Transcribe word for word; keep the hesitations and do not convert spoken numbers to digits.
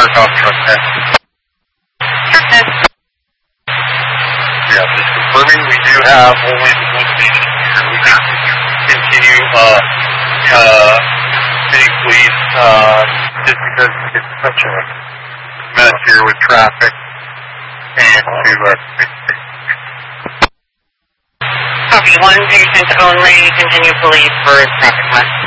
off truck ten. Truck ten. Yeah, just confirming we do have only the one station here. We can continue, uh, uh, city police, uh, just because it's such a mess here with traffic and to, uh, Copy, one patient only, continue police for traffic mess.